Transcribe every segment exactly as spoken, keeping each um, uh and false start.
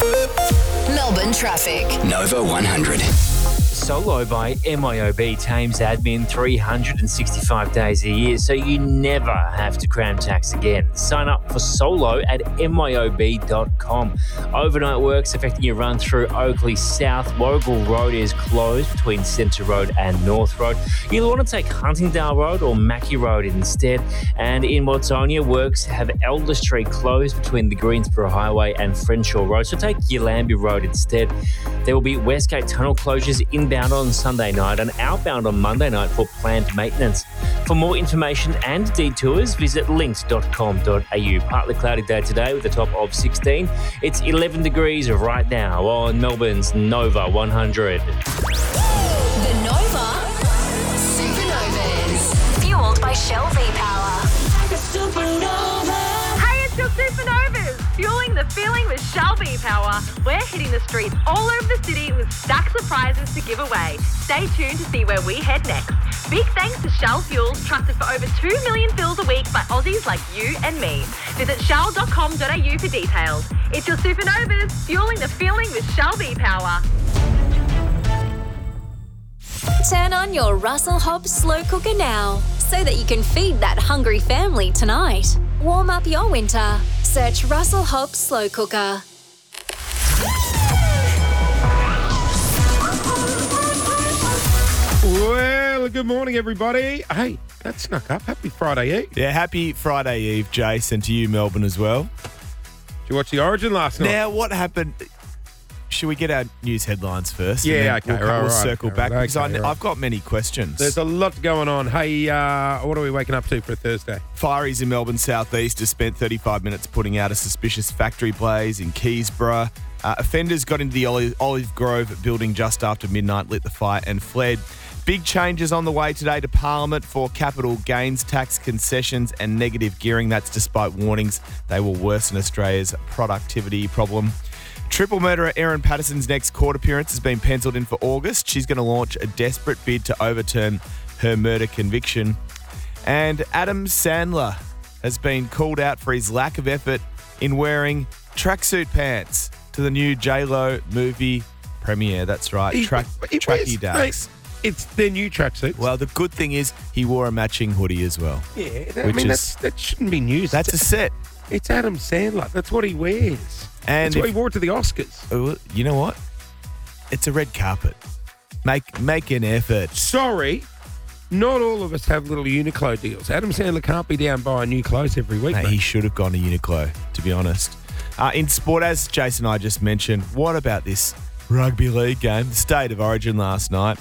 Melbourne traffic. Nova one hundred. Solo by M Y O B Thames Admin three hundred sixty-five days a year, so you never have to cram tax again. Sign up for Solo at M Y O B dot com. Overnight works affecting your run through Oakley South. Warrigal Road is closed between Centre Road and North Road. You'll want to take Huntingdale Road or Mackie Road instead. And in Watsonia, works have Elder Street closed between the Greensboro Highway and Frenshaw Road, so take Yallambie Road instead. There will be Westgate Tunnel closures inbound on Sunday night and outbound on Monday night for planned maintenance. For more information and detours, visit links dot com dot a u. Partly cloudy day today with a top of sixteen. It's eleven degrees right now on Melbourne's Nova one hundred. The Nova Supernovas. Fueled by Shell V-Power. Hey, it's your Supernovas, fueling the feeling with Shell V-Power. We're hitting the streets all over the city with stacks of prizes to give away. Stay tuned to see where we head next. Big thanks to Shell Fuels, trusted for over two million fills a week by Aussies like you and me. Visit shell dot com dot a u for details. It's your Supernovas, fueling the feeling with Shell V-Power. Turn on your Russell Hobbs slow cooker now so that you can feed that hungry family tonight. Warm up your winter. Search Russell Hobbs slow cooker. Well, good morning, everybody. Hey, that snuck up. Happy Friday Eve. Yeah, happy Friday Eve, Jace, and to you, Melbourne, as well. Did you watch the Origin last night? Now, what happened? Should we get our news headlines first? Yeah, and then okay, We'll, right, we'll right, circle okay, back right, because okay, I, right. I've got many questions. There's a lot going on. Hey, uh, what are we waking up to for a Thursday? Fireys in Melbourne southeast has spent thirty-five minutes putting out a suspicious factory blaze in Keysborough. Uh, offenders got into the Olive, Olive Grove building just after midnight, lit the fire and fled. Big changes on the way today to Parliament for capital gains tax concessions and negative gearing. That's despite warnings they will worsen Australia's productivity problem. Triple murderer Erin Patterson's next court appearance has been penciled in for August. She's going to launch a desperate bid to overturn her murder conviction. And Adam Sandler has been called out for his lack of effort in wearing tracksuit pants to the new J-Lo movie premiere. That's right, He- track, he tracky wears- dacks. mate, It's their new tracksuit. Well, the good thing is he wore a matching hoodie as well. Yeah, that, I which mean, is- that's, that shouldn't be news. That's a it's, set. it's Adam Sandler. That's what he wears. And That's what if- he wore to the Oscars. Oh, you know what? It's a red carpet. Make make an effort. Sorry, not all of us have little Uniqlo deals. Adam Sandler can't be down buying new clothes every week, Mate, mate. he should have gone to Uniqlo, to be honest. Uh, in sport, as Jason and I just mentioned, what about this rugby league game? The State of Origin last night.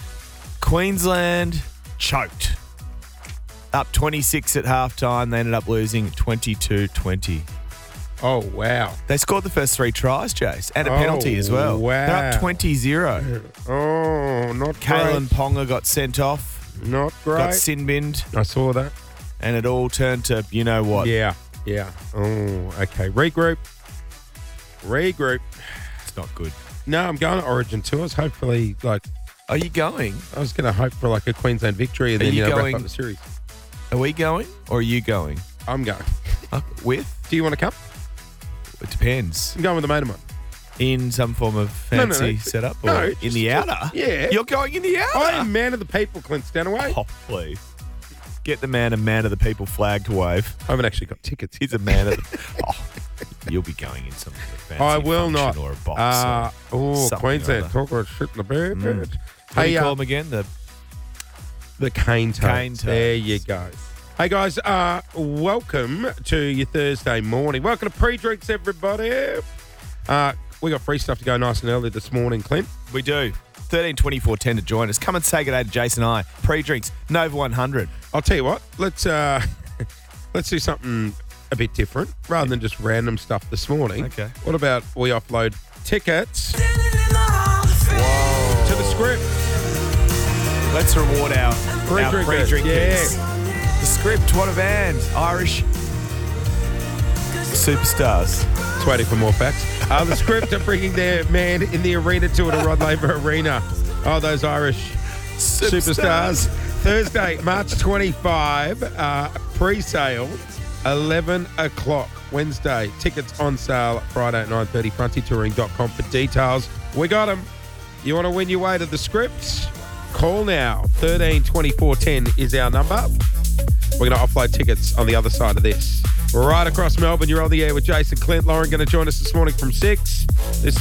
Queensland choked. Up twenty-six at halftime. They ended up losing twenty-two twenty. Oh, wow. They scored the first three tries, Jace, and a Oh, penalty as well. wow. They're up twenty zero. Oh, not Kalen great. Ponga got sent off, Not got great. sin binned, I saw that. and it all turned to you know what. Yeah, yeah. Oh, okay. Regroup. Regroup. It's not good. No, I'm going to Origin tours. Hopefully, like, Are you going? I was going to hope for like a Queensland victory and Are then, you you know, wrap going- up the series. Are we going or are you going? I'm going. Uh, with? Do you want to come? It depends. I'm going with a mate of mine. In some form of No, no, fancy no. setup or No, in just- the outer? Yeah. You're going in the outer? I am man of the people, Clint Stanaway. Oh, please. Get the man a man of the people flag to wave. I haven't actually got tickets. He's a man of the... Oh, you'll be going in some sort of fancy I will function not. or a box. Uh, or oh, something or Queensland. other. Talk about shit in the bed. Mm. What do Hey, you call uh, them again? The The cane toads. Cane toads. There you go. Hey, guys, uh, welcome to your Thursday morning. Welcome to Pre-Drinks, everybody. Uh, we got free stuff to go nice and early this morning, Clint. We do. thirteen twenty-four ten to join us. Come and say good day to Jason and I. Pre-drinks, Nova one hundred. I'll tell you what, let's uh, let's do something a bit different rather than just random stuff this morning. Okay. What about we offload tickets to the script? Let's reward our, our Pre-drinkers, pre-drinkers. yeah. The Script, what a band. Irish superstars. Just waiting for more facts. Uh, the Script are bringing their man in the arena tour to Rod Laver Arena. Oh, those Irish superstars. Thursday, March twenty-fifth, uh, pre-sale, eleven o'clock. Wednesday. Tickets on sale Friday at nine thirty. frontier touring dot com for details. We got them. You want to win your way to the scripts? Call now. thirteen twenty-four ten is our number. We're going to offload tickets on the other side of this. Right across Melbourne, you're on the air with Jason Clint. Lauren going to join us this morning from six. This